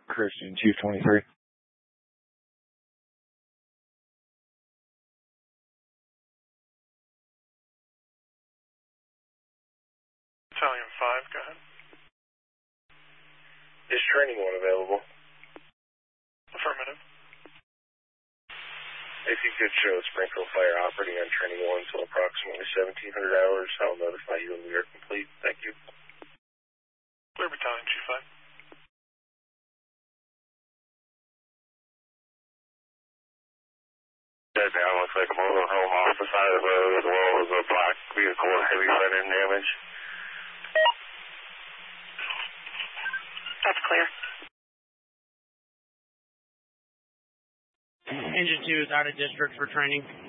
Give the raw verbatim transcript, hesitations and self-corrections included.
Christian, Chief twenty-three. Battalion five, go ahead. Is training one available? Affirmative. If you could show sprinkle fire operating on training one until approximately seventeen hundred hours, I'll notify you when we are complete. Thank you. Clear, Battalion Chief five. That down looks like a mobile home off the side of the road as well as a black vehicle with heavy front-end damage. That's clear. Engine two is out of district for training.